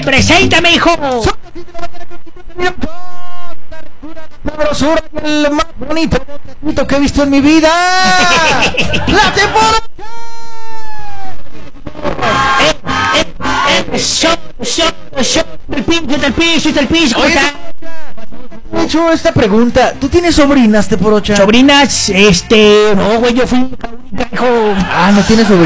preséntame, hijo. Sabrosura, el más bonito que he visto en mi vida. La temporada. El piso. Oye, he hecho esta pregunta. ¿Tú tienes sobrinas, Teporocha? Sobrinas, no, güey, yo fui la única, hijo. Ah, no tienes sobrinas.